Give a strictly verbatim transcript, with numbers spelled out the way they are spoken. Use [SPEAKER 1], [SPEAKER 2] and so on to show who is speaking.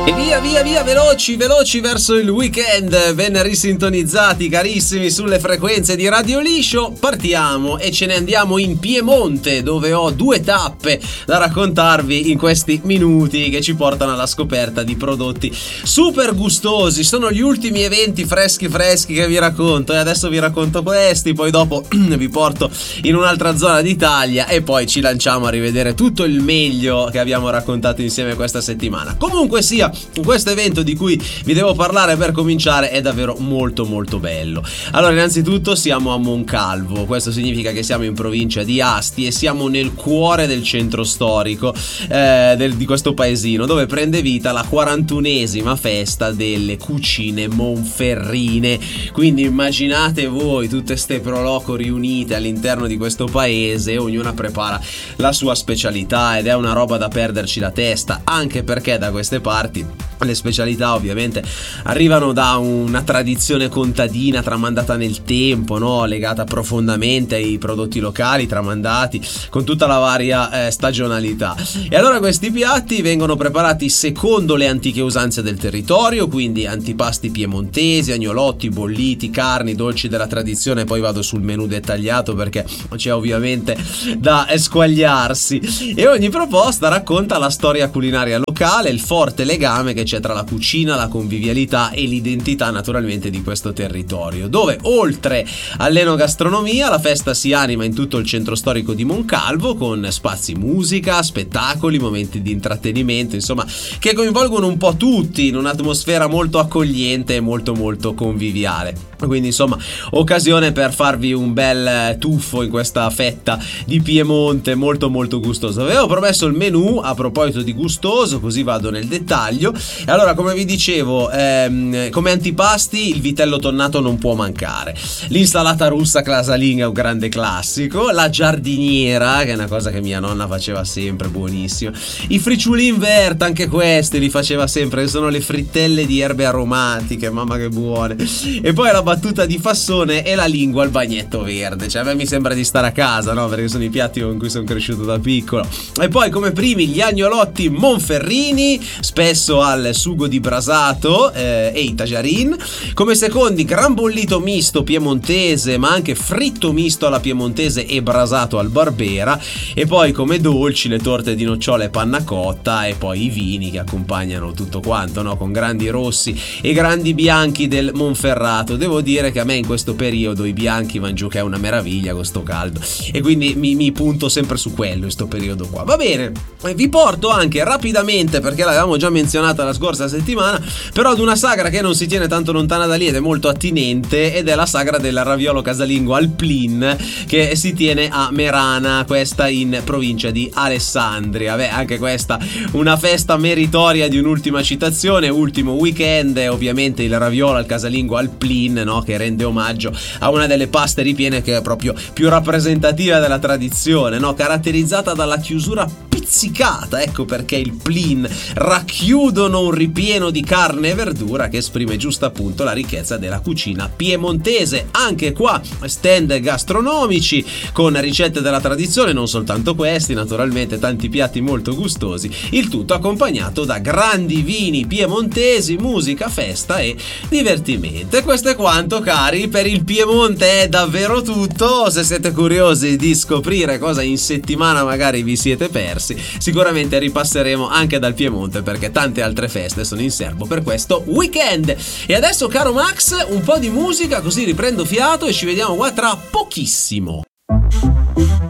[SPEAKER 1] E via via via veloci veloci verso il weekend, ben risintonizzati carissimi sulle frequenze di Radio Liscio. Partiamo e ce ne andiamo in Piemonte, dove ho due tappe da raccontarvi in questi minuti che ci portano alla scoperta di prodotti super gustosi. Sono gli ultimi eventi freschi freschi che vi racconto, e adesso vi racconto questi, poi dopo vi porto in un'altra zona d'Italia e poi ci lanciamo a rivedere tutto il meglio che abbiamo raccontato insieme questa settimana. Comunque sia, questo evento di cui vi devo parlare per cominciare è davvero molto molto bello. Allora, innanzitutto siamo a Moncalvo, questo significa che siamo in provincia di Asti e siamo nel cuore del centro storico eh, del, di questo paesino, dove prende vita la quarantunesima festa delle cucine monferrine. Quindi immaginate voi tutte ste proloco riunite all'interno di questo paese, ognuna prepara la sua specialità ed è una roba da perderci la testa, anche perché da queste parti le specialità ovviamente arrivano da una tradizione contadina tramandata nel tempo, no? Legata profondamente ai prodotti locali tramandati con tutta la varia eh, stagionalità. E allora questi piatti vengono preparati secondo le antiche usanze del territorio, quindi antipasti piemontesi, agnolotti, bolliti, carni, dolci della tradizione. Poi vado sul menù dettagliato perché c'è ovviamente da squagliarsi, e ogni proposta racconta la storia culinaria locale, il forte legame che c'è tra la cucina, la convivialità e l'identità naturalmente di questo territorio, dove oltre all'enogastronomia la festa si anima in tutto il centro storico di Moncalvo, con spazi musica, spettacoli, momenti di intrattenimento, insomma, che coinvolgono un po' tutti in un'atmosfera molto accogliente e molto molto conviviale. Quindi insomma, occasione per farvi un bel tuffo in questa fetta di Piemonte molto molto gustoso. Avevo promesso il menù a proposito di gustoso, così vado nel dettaglio. E allora, come vi dicevo, ehm, come antipasti il vitello tonnato non può mancare, l'insalata russa casalinga è un grande classico, la giardiniera, che è una cosa che mia nonna faceva sempre, buonissima, i fricciuli in verta, anche questi li faceva sempre, che sono le frittelle di erbe aromatiche, mamma che buone, e poi la battuta di fassone e la lingua al bagnetto verde. Cioè, a me mi sembra di stare a casa, no? Perché sono i piatti con cui sono cresciuto da piccolo. E poi come primi gli agnolotti monferrini, spesso al sugo di brasato eh, e i tajarin. Come secondi gran bollito misto piemontese, ma anche fritto misto alla piemontese e brasato al barbera. E poi come dolci le torte di nocciole e panna cotta, e poi i vini che accompagnano tutto quanto, no? Con grandi rossi e grandi bianchi del Monferrato. Devo dire che a me in questo periodo i bianchi van giù che è una meraviglia con sto caldo, e quindi mi, mi punto sempre su quello in sto periodo qua. Va bene, vi porto anche rapidamente, perché l'avevamo già menzionata la scorsa settimana, però ad una sagra che non si tiene tanto lontana da lì ed è molto attinente, ed è la sagra del raviolo casalingo al Plin, che si tiene a Merana, questa in provincia di Alessandria. Beh, anche questa una festa meritoria di un'ultima citazione, ultimo weekend, e ovviamente il raviolo al casalingo al Plin, no? Che rende omaggio a una delle paste ripiene che è proprio più rappresentativa della tradizione, no? Caratterizzata dalla chiusura pizzicata, ecco perché il Plin racchiudono un ripieno di carne e verdura che esprime giusto appunto la ricchezza della cucina piemontese. Anche qua stand gastronomici con ricette della tradizione, non soltanto questi, naturalmente tanti piatti molto gustosi, il tutto accompagnato da grandi vini piemontesi, musica, festa e divertimento. E questo è quanto, cari, per il Piemonte è davvero tutto. Se siete curiosi di scoprire cosa in settimana magari vi siete persi, sicuramente ripasseremo anche dal Piemonte, perché tante altre feste sono in serbo per questo weekend. E adesso, caro Max, un po' di musica, così riprendo fiato e ci vediamo qua tra pochissimo.